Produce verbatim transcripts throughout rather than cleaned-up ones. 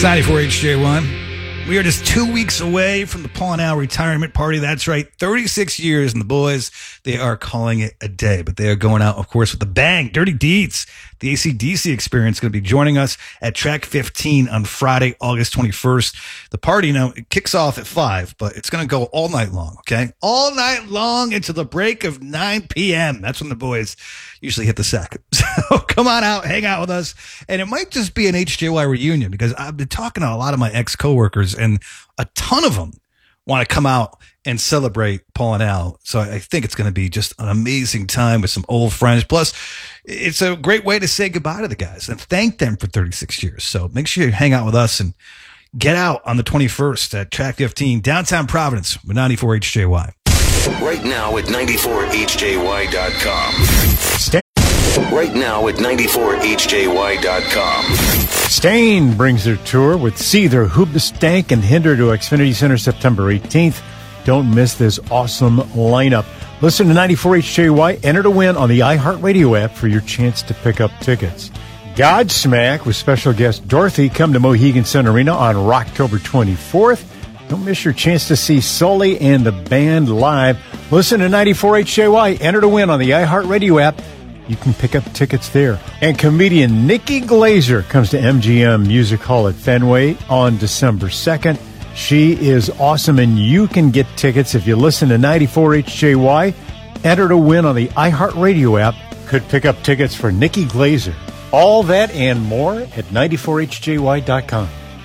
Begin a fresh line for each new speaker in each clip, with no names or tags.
It's ninety-four H J one. We are just two weeks away from the Paul and Al retirement party. That's right, thirty-six years, and the boys, they are calling it a day. But they are going out, of course, with a bang. Dirty Deeds, the A C D C experience, going to be joining us at Track fifteen on Friday, August twenty-first. The party, you know, it kicks off at five, but it's going to go all night long, okay? All night long until the break of nine p.m. That's when the boys usually hit the sack. So come on out, hang out with us. And it might just be an H J Y reunion because I've been talking to a lot of my ex-coworkers and a ton of them want to come out and celebrate Paul and Al. So I think it's going to be just an amazing time with some old friends. Plus, it's a great way to say goodbye to the guys and thank them for thirty-six years. So make sure you hang out with us and get out on the twenty-first at Track fifteen, downtown Providence with ninety-four H J Y.
Right now at ninety-four H J Y dot com.
Stay-
Right now at ninety-four H J Y dot com.
Stain brings their tour with Seether, Hoobastank, and Hinder to Xfinity Center September eighteenth. Don't miss this awesome lineup. Listen to ninety-four H J Y. Enter to win on the iHeartRadio app for your chance to pick up tickets. Godsmack with special guest Dorothy come to Mohegan Sun Arena on Rocktober twenty-fourth. Don't miss your chance to see Sully and the band live. Listen to ninety-four H J Y. Enter to win on the iHeartRadio app. You can pick up tickets there. And comedian Nikki Glazer comes to M G M Music Hall at Fenway on December second. She is awesome, and you can get tickets if you listen to ninety-four H J Y. Enter to win on the iHeartRadio app. Could pick up tickets for Nikki Glazer. All that and more at ninety-four H J Y dot com.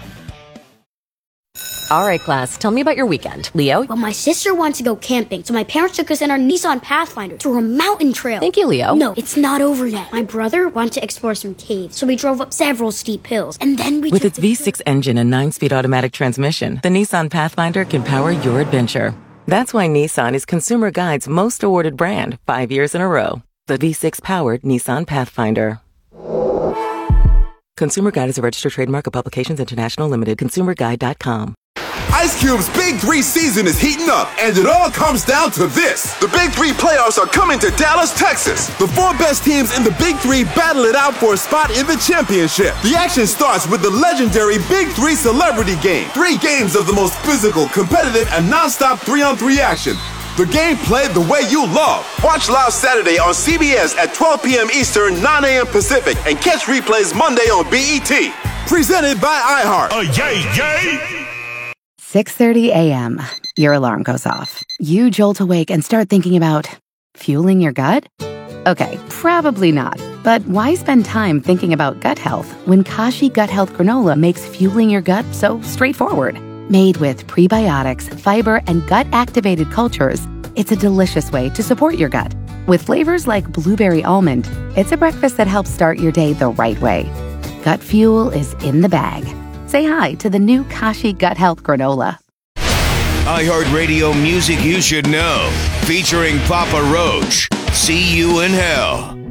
All right, class, tell me about your weekend. Leo?
Well, my sister wanted to go camping, so my parents took us in our Nissan Pathfinder to a mountain trail.
Thank you, Leo.
No, it's not over yet. My brother wanted to explore some caves, so we drove up several steep hills, and then we
With
took
its V six engine and nine-speed automatic transmission, the Nissan Pathfinder can power your adventure. That's why Nissan is Consumer Guide's most awarded brand, five years in a row. The V six-powered Nissan Pathfinder. Consumer Guide is a registered trademark of Publications International Limited. consumer guide dot com.
Ice Cube's Big Three season is heating up, and it all comes down to this. The Big Three playoffs are coming to Dallas, Texas. The four best teams in the Big Three battle it out for a spot in the championship. The action starts with the legendary Big Three Celebrity Game. Three games of the most physical, competitive, and non-stop three-on-three action. The game played the way you love. Watch live Saturday on C B S at twelve p.m. Eastern, nine a.m. Pacific, and catch replays Monday on B E T. Presented by iHeart.
Oh, yay, yay!
six thirty a.m. Your alarm goes off. You jolt awake and start thinking about fueling your gut? Okay, probably not. But why spend time thinking about gut health when Kashi Gut Health Granola makes fueling your gut so straightforward? Made with prebiotics, fiber, and gut-activated cultures, it's a delicious way to support your gut. With flavors like blueberry almond, it's a breakfast that helps start your day the right way. Gut fuel is in the bag. Say hi to the new Kashi Gut Health Granola.
iHeartRadio Music You Should Know, featuring Papa Roach. See You in Hell.